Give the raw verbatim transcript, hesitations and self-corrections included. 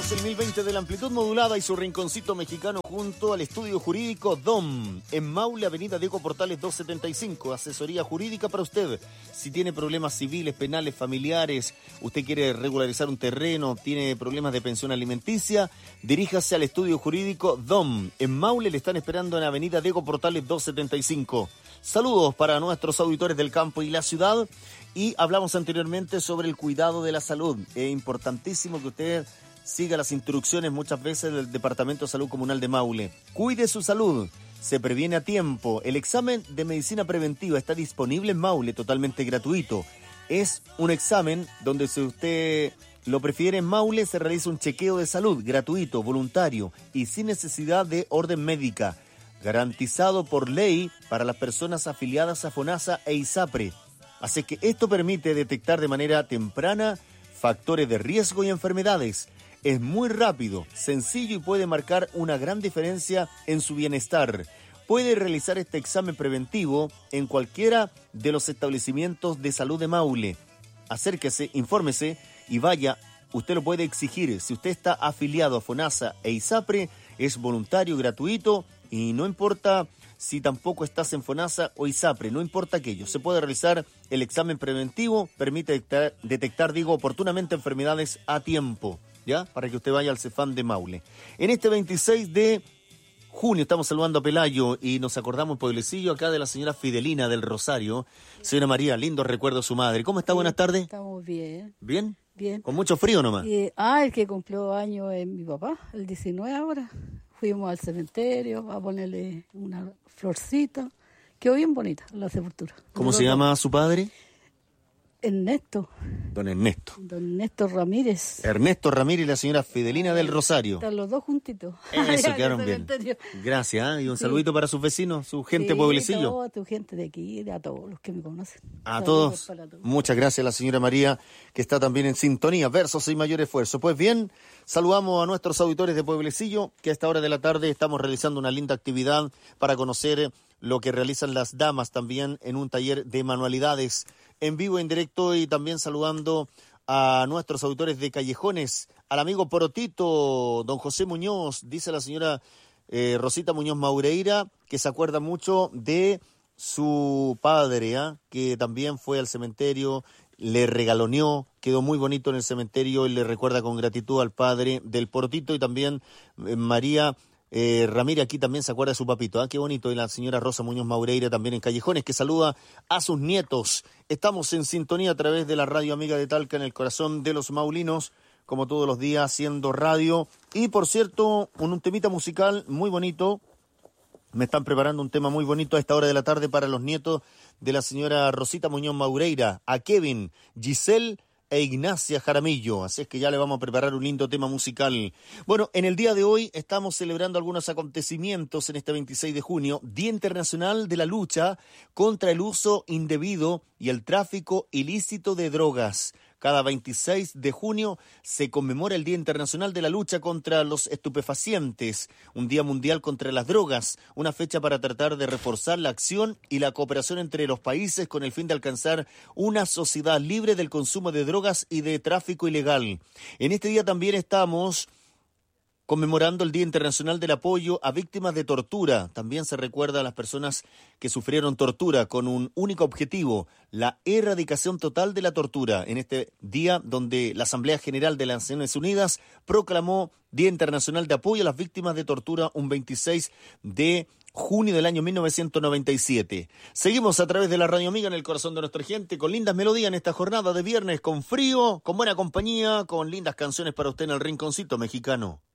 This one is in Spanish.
es el mil veinte de la amplitud modulada y su rinconcito mexicano junto al estudio jurídico D O M en Maule, avenida Diego Portales doscientos setenta y cinco. Asesoría jurídica para usted. Si tiene problemas civiles, penales, familiares, usted quiere regularizar un terreno, tiene problemas de pensión alimenticia, diríjase al estudio jurídico D O M. En Maule le están esperando en avenida Diego Portales doscientos setenta y cinco. Saludos para nuestros auditores del campo y la ciudad. Y hablamos anteriormente sobre el cuidado de la salud. Es importantísimo que usted siga las instrucciones muchas veces del Departamento de Salud Comunal de Maule. Cuide su salud, se previene a tiempo. El examen de medicina preventiva está disponible en Maule, totalmente gratuito. Es un examen donde, si usted lo prefiere en Maule, se realiza un chequeo de salud gratuito, voluntario y sin necesidad de orden médica. Garantizado por ley para las personas afiliadas a FONASA e ISAPRE. Así que esto permite detectar de manera temprana factores de riesgo y enfermedades. Es muy rápido, sencillo y puede marcar una gran diferencia en su bienestar. Puede realizar este examen preventivo en cualquiera de los establecimientos de salud de Maule. Acérquese, infórmese y vaya. Usted lo puede exigir. Si usted está afiliado a FONASA e ISAPRE, es voluntario, gratuito y no importa si tampoco estás en FONASA o ISAPRE, no importa aquello. Se puede realizar el examen preventivo, permite detectar, detectar digo, oportunamente enfermedades a tiempo, ¿ya? Para que usted vaya al Cefam de Maule. En este veintiséis de junio estamos saludando a Pelayo y nos acordamos, pueblecillo, acá de la señora Fidelina del Rosario. Señora María, lindo recuerdo de su madre. ¿Cómo está? Sí, buenas tardes. Estamos bien. ¿Bien? Bien. ¿Con mucho frío nomás? Y, ah, el que cumplió años es mi papá, el diecinueve ahora. Fuimos al cementerio a ponerle una florcita. Quedó bien bonita la sepultura. ¿Cómo se llama su padre? Ernesto. Don Ernesto. Don Ernesto Ramírez. Ernesto Ramírez y la señora Fidelina del Rosario. Están los dos juntitos. Eso, Allá quedaron en el bien. cementerio. Gracias, ¿eh? Y un Sí. saludito para sus vecinos, su gente Sí, pueblecillo. toda tu gente de aquí, a todos los que me conocen. A Saludos todos, para todos. muchas gracias a la señora María, que está también en sintonía, versos sin mayor esfuerzo. Pues bien, saludamos a nuestros auditores de Pueblecillo, que a esta hora de la tarde estamos realizando una linda actividad para conocer lo que realizan las damas también en un taller de manualidades en vivo, en directo, y también saludando a nuestros auditores de Callejones, al amigo Porotito, don José Muñoz, dice la señora eh, Rosita Muñoz Maureira, que se acuerda mucho de su padre, ¿eh? Que también fue al cementerio, le regaloneó, quedó muy bonito en el cementerio y le recuerda con gratitud al padre del Porotito. Y también eh, María eh, Ramírez aquí también se acuerda de su papito, ¿eh? Qué bonito. Y la señora Rosa Muñoz Maureira también en Callejones, que saluda a sus nietos. Estamos en sintonía a través de la radio amiga de Talca, en el corazón de los maulinos, como todos los días haciendo radio. Y por cierto, un, un temita musical muy bonito. Me están preparando un tema muy bonito a esta hora de la tarde para los nietos de la señora Rosita Muñoz Maureira, a Kevin, Giselle e Ignacia Jaramillo. Así es que ya le vamos a preparar un lindo tema musical. Bueno, en el día de hoy estamos celebrando algunos acontecimientos en este veintiséis de junio, Día Internacional de la Lucha contra el Uso Indebido y el Tráfico Ilícito de Drogas. Cada veintiséis de junio se conmemora el Día Internacional de la Lucha contra los Estupefacientes, un día mundial contra las drogas, una fecha para tratar de reforzar la acción y la cooperación entre los países con el fin de alcanzar una sociedad libre del consumo de drogas y de tráfico ilegal. En este día también estamos conmemorando el Día Internacional del Apoyo a Víctimas de Tortura. También se recuerda a las personas que sufrieron tortura con un único objetivo, la erradicación total de la tortura. En este día donde la Asamblea General de las Naciones Unidas proclamó Día Internacional de Apoyo a las Víctimas de Tortura un veintiséis de junio del año mil novecientos noventa y siete. Seguimos a través de la Radio Amiga en el corazón de nuestra gente, con lindas melodías en esta jornada de viernes, con frío, con buena compañía, con lindas canciones para usted en el rinconcito mexicano.